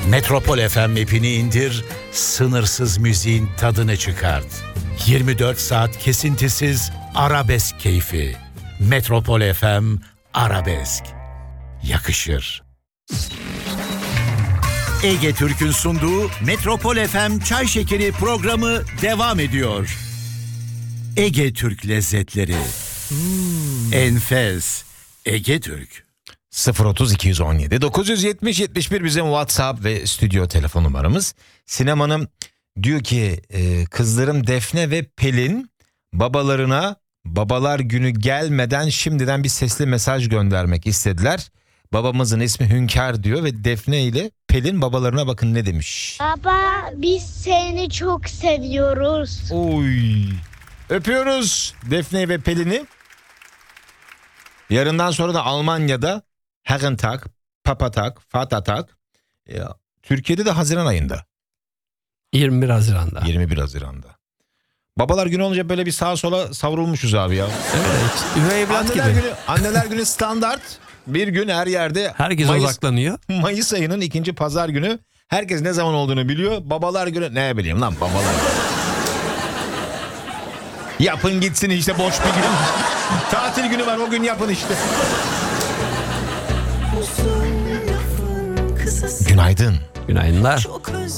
Metropol FM app'ini indir, sınırsız müziğin tadını çıkart. 24 saat kesintisiz arabesk keyfi. Metropol FM Arabesk. Yakışır. Ege Türk'ün sunduğu Metropol FM Çay Şekeri programı devam ediyor. Ege Türk lezzetleri. Enfes. Ege Türk. 030 217 970 71 bizim WhatsApp ve stüdyo telefon numaramız. Sinem Hanım diyor ki kızlarım Defne ve Pelin babalarına babalar günü gelmeden şimdiden bir sesli mesaj göndermek istediler. Babamızın ismi Hünkar diyor ve Defne ile Pelin babalarına bakın ne demiş. Baba biz seni çok seviyoruz. Oy. Öpüyoruz Defne ve Pelin'i. Yarından sonra da Almanya'da Herrentag, Papatag, Vatertag. Türkiye'de de Haziran ayında. 21 Haziran'da. 21 Haziran'da. Babalar günü olunca böyle bir sağa sola savrulmuşuz abi ya. Evet. Üvey evlat gibi. Anneler günü standart. Bir gün her yerde. Herkes odaklanıyor. Mayıs ayının 2. pazar günü. Herkes ne zaman olduğunu biliyor. Babalar günü ne bileyim lan babalar. Yapın gitsin işte boş bir gün. Tatil günü var o gün yapın işte. Günaydın. Günaydınlar.